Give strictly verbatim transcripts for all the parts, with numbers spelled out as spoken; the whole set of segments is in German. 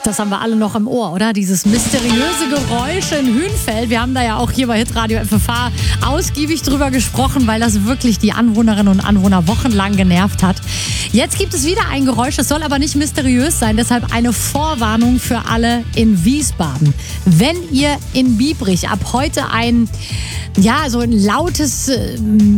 Das haben wir alle noch im Ohr, oder? Dieses mysteriöse Geräusch in Hünfeld. Wir haben da ja auch hier bei Hitradio F F H ausgiebig drüber gesprochen, weil das wirklich die Anwohnerinnen und Anwohner wochenlang genervt hat. Jetzt gibt es wieder ein Geräusch, es soll aber nicht mysteriös sein, deshalb eine Vorwarnung für alle in Wiesbaden. Wenn ihr in Biebrich ab heute ein, ja, so ein lautes äh,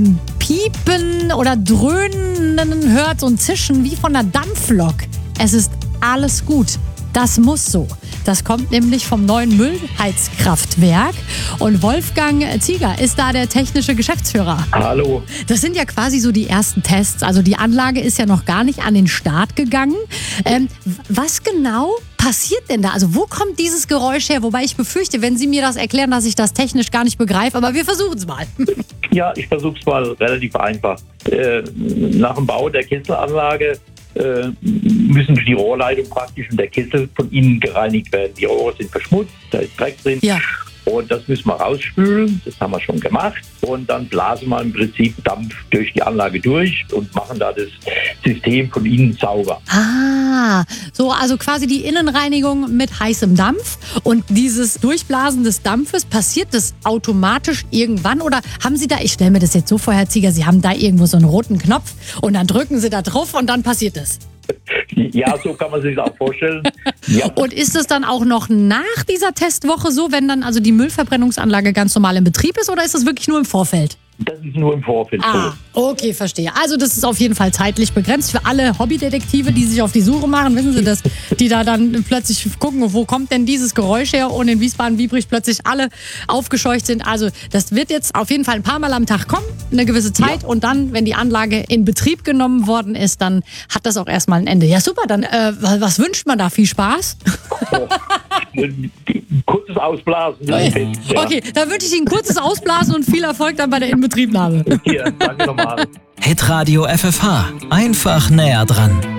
Piepen oder Dröhnen hört, so ein Zischen wie von einer Dampflok, es ist alles gut. Das muss so. Das kommt nämlich vom neuen Müllheizkraftwerk. Und Wolfgang Zieger ist da der technische Geschäftsführer. Hallo. Das sind ja quasi so die ersten Tests. Also die Anlage ist ja noch gar nicht an den Start gegangen. Ähm, was genau passiert denn da? Also wo kommt dieses Geräusch her? Wobei ich befürchte, wenn Sie mir das erklären, dass ich das technisch gar nicht begreife. Aber wir versuchen es mal. Ja, ich versuche es mal relativ einfach. Äh, nach dem Bau der Kesselanlage äh, müssen die Rohrleitung praktisch und der Kessel von innen gereinigt werden. Die Rohre sind verschmutzt, da ist Dreck drin. Ja. Und das müssen wir rausspülen, das haben wir schon gemacht. Und dann blasen wir im Prinzip Dampf durch die Anlage durch und machen da das System von innen sauber. Ah, so also quasi die Innenreinigung mit heißem Dampf. Und dieses Durchblasen des Dampfes, passiert das automatisch irgendwann? Oder haben Sie da, ich stelle mir das jetzt so vor, Herr Zieger, Sie haben da irgendwo so einen roten Knopf und dann drücken Sie da drauf und dann passiert es? Ja, so kann man sich das auch vorstellen. Ja. Und ist es dann auch noch nach dieser Testwoche so, wenn dann also die Müllverbrennungsanlage ganz normal in Betrieb ist, oder ist das wirklich nur im Vorfeld? Das ist nur im Vorfeld so. Ah, okay, verstehe. Also das ist auf jeden Fall zeitlich begrenzt für alle Hobbydetektive, die sich auf die Suche machen, wissen Sie das, die da dann plötzlich gucken, wo kommt denn dieses Geräusch her, und in Wiesbaden-Biebrich plötzlich alle aufgescheucht sind. Also das wird jetzt auf jeden Fall ein paar Mal am Tag kommen, eine gewisse Zeit, ja. Und dann, wenn die Anlage in Betrieb genommen worden ist, dann hat das auch erstmal ein Ende. Ja, super, dann äh, was wünscht man da? Viel Spaß? Oh, ein kurzes Ausblasen. Ja. Okay, dann wünsche ich Ihnen ein kurzes Ausblasen und viel Erfolg dann bei der Inbetriebnahme. Hier, danke nochmal. Hitradio F F H. Einfach näher dran.